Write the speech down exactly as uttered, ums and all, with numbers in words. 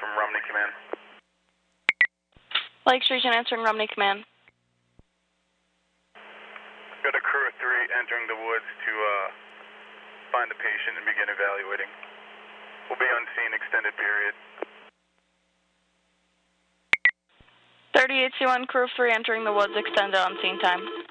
from Romney Command. Lakes Region answering Romney Command. Got a crew of three entering the woods to uh, find the patient and begin evaluating. We'll be on scene extended period. thirty-eight C one, crew of three entering the woods, extended on scene time.